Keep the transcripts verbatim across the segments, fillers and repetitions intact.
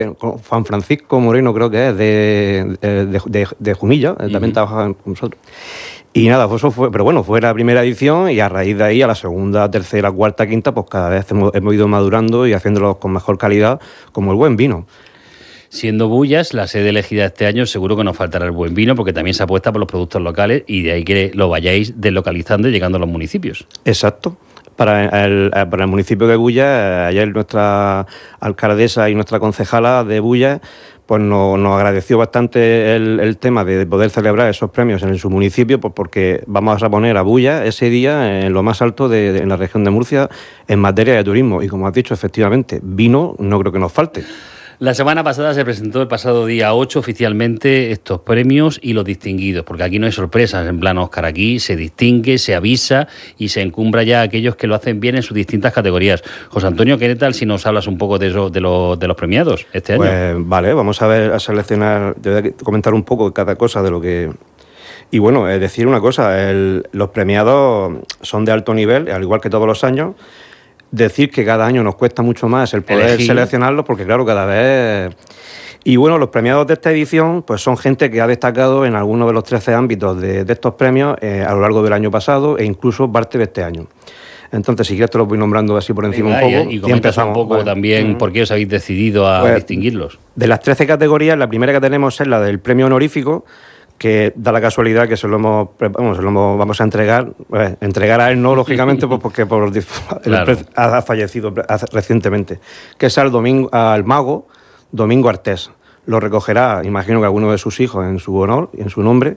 Juan Francisco Moreno, creo que es, de, de, de, de Jumilla, uh-huh. también trabaja con nosotros. Y nada, pues eso fue, pero bueno, fue la primera edición y a raíz de ahí, a la segunda, tercera, cuarta, quinta, pues cada vez hemos, hemos ido madurando y haciéndolo con mejor calidad, como el buen vino. Siendo Bullas la sede elegida este año, seguro que nos faltará el buen vino, porque también se apuesta por los productos locales y de ahí que lo vayáis deslocalizando y llegando a los municipios. Exacto. Para el, para el municipio de Bullas, ayer nuestra alcaldesa y nuestra concejala de Bullas pues nos, nos agradeció bastante el, el tema de poder celebrar esos premios en su municipio, pues porque vamos a poner a Bullas ese día en lo más alto de, de en la región de Murcia en materia de turismo. Y como has dicho, efectivamente, vino no creo que nos falte. La semana pasada se presentó el pasado día ocho oficialmente estos premios y los distinguidos, porque aquí no hay sorpresas en plan Óscar, aquí se distingue, se avisa y se encumbra ya a aquellos que lo hacen bien en sus distintas categorías. José Antonio, ¿qué tal si nos hablas un poco de, eso, de, los, de los premiados este año? Pues vale, vamos a ver, a seleccionar, te voy a comentar un poco cada cosa de lo que... Y bueno, es decir una cosa, el, los premiados son de alto nivel, al igual que todos los años. Decir que cada año nos cuesta mucho más el poder elegir, seleccionarlos, porque claro, cada vez... Y bueno, los premiados de esta edición pues son gente que ha destacado en algunos de los trece ámbitos de, de estos premios eh, a lo largo del año pasado e incluso parte de este año. Entonces, si quieres te los voy nombrando así por encima. Venga, un poco. Y, y comentas un poco vale. también por qué os habéis decidido a pues, distinguirlos. De las trece categorías, la primera que tenemos es la del premio honorífico, que da la casualidad que se lo hemos, vamos, se lo hemos, vamos a entregar, eh, entregar a él no, lógicamente, pues porque por, claro. el, ha fallecido recientemente, que es al, domingo, al mago Domingo Artés. Lo recogerá, imagino que alguno de sus hijos en su honor y en su nombre.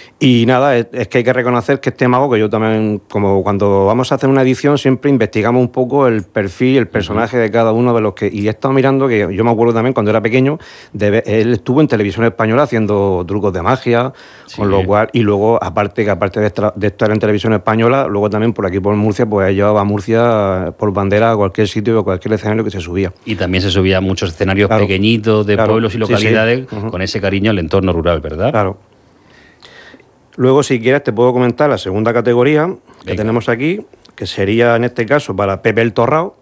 Y nada, es, es que hay que reconocer que este mago, que yo también, como cuando vamos a hacer una edición, siempre investigamos un poco el perfil, el personaje uh-huh. de cada uno de los que... Y he estado mirando, que yo me acuerdo también cuando era pequeño, de, él estuvo en Televisión Española haciendo trucos de magia, sí. con lo cual... Y luego, aparte que aparte de, estar, de estar en Televisión Española, luego también por aquí por Murcia, pues él llevaba a Murcia por bandera a cualquier sitio o cualquier escenario que se subía. Y también se subía a muchos escenarios claro. pequeñitos de claro. pueblos y localidades sí, sí. Uh-huh. con ese cariño al entorno rural, ¿verdad? Claro. Luego, si quieres, te puedo comentar la segunda categoría que Venga. tenemos aquí, que sería, en este caso, para Pepe el Torrao,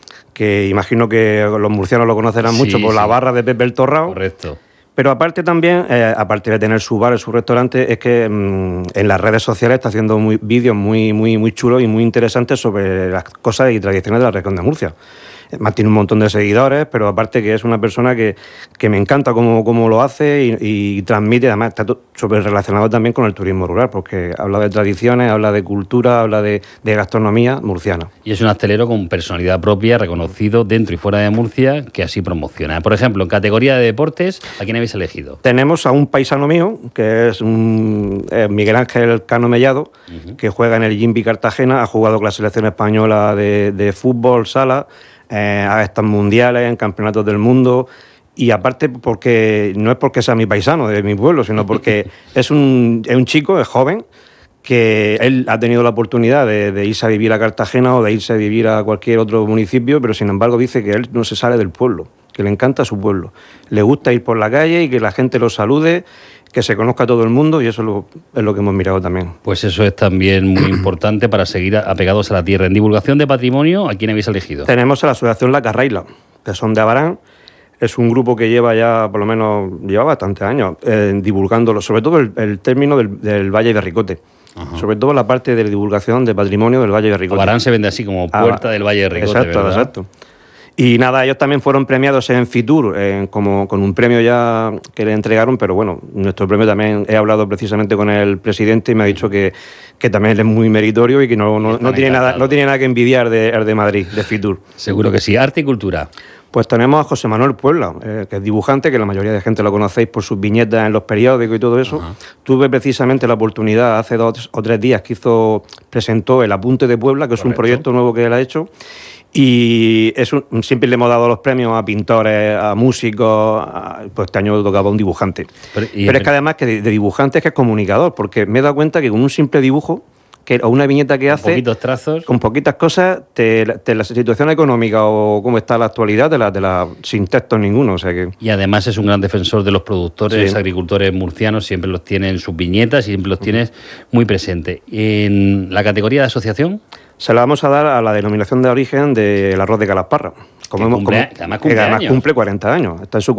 que imagino que los murcianos lo conocerán sí, mucho por sí. la barra de Pepe el Torrao. Correcto. Pero aparte también, eh, aparte de tener su bar, su restaurante, es que mmm, en las redes sociales está haciendo muy, vídeos muy, muy, muy chulos y muy interesantes sobre las cosas y tradiciones de la región de Murcia. Tiene un montón de seguidores, pero aparte que es una persona que, que me encanta cómo, cómo lo hace y, y transmite, además está súper relacionado también con el turismo rural, porque habla de tradiciones, habla de cultura, habla de, de gastronomía murciana. Y es un hostelero con personalidad propia, reconocido dentro y fuera de Murcia, que así promociona. Por ejemplo, en categoría de deportes, ¿a quién habéis elegido? Tenemos a un paisano mío, que es un, eh, Miguel Ángel Cano Mellado, uh-huh. que juega en el Jimbi Cartagena, ha jugado con la selección española de, de fútbol, sala, Eh, a estas mundiales, en campeonatos del mundo, y aparte porque no es porque sea mi paisano de mi pueblo, sino porque es un, es un chico, es joven, que él ha tenido la oportunidad de, de irse a vivir a Cartagena o de irse a vivir a cualquier otro municipio, pero sin embargo dice que él no se sale del pueblo, que le encanta su pueblo, le gusta ir por la calle y que la gente lo salude, que se conozca a todo el mundo, y eso es lo, es lo que hemos mirado también. Pues eso es también muy importante para seguir apegados a la tierra. En divulgación de patrimonio, ¿a quién habéis elegido? Tenemos a la Asociación La Carraila, que son de Abarán. Es un grupo que lleva ya, por lo menos, lleva bastantes años eh, divulgándolo, sobre todo el, el término del, del Valle de Ricote. Ajá. Sobre todo la parte de divulgación de patrimonio del Valle de Ricote. Abarán se vende así como puerta ah, del Valle de Ricote, exacto, ¿verdad? Exacto. Y nada, ellos también fueron premiados en Fitur, eh, como con un premio ya que le entregaron, pero bueno, nuestro premio también, he hablado precisamente con el presidente y me ha dicho que, que también es muy meritorio y que no, no, no, tiene, nada, no tiene nada que envidiar de, de Madrid, de Fitur. Seguro que sí. Arte y cultura. Pues tenemos a José Manuel Puebla, eh, que es dibujante, que la mayoría de gente lo conocéis por sus viñetas en los periódicos y todo eso. Ajá. Tuve precisamente la oportunidad hace dos o tres días que hizo, presentó El Apunte de Puebla, que Correcto. Es un proyecto nuevo que él ha hecho. Y es un, siempre le hemos dado los premios a pintores, a músicos, a, pues este año tocaba un dibujante. Pero, y, pero es que además que de, de dibujante es que es comunicador, porque me he dado cuenta que con un simple dibujo, que, o una viñeta que hace... Con poquitos trazos. Con poquitas cosas, te, te, la situación económica o cómo está la actualidad, te la, te la, sin texto ninguno. O sea que... Y además es un gran defensor de los productores, sí. agricultores murcianos, siempre los tiene en sus viñetas y siempre los tienes muy presentes. En la categoría de asociación... Se la vamos a dar a la denominación de origen del arroz de Calasparra, Como que, hemos, cumple, como, que además cumple, que además años. cumple cuarenta años. Está en su